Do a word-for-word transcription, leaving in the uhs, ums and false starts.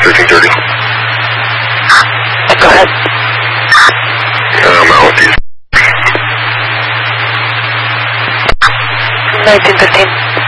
thirteen thirty. Go ahead. Um, Altitude. nineteen fifteen.